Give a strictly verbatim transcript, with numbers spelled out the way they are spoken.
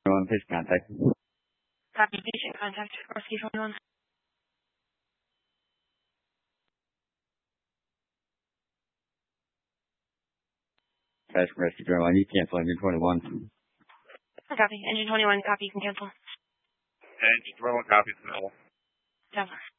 twenty-one, please contact. Copy, patient contact, Rescue twenty-one. That's Rescue twenty-one, you cancel engine twenty-one. Copy, engine twenty-one, copy, you can cancel. Engine twenty-one, copy, it's available. Down.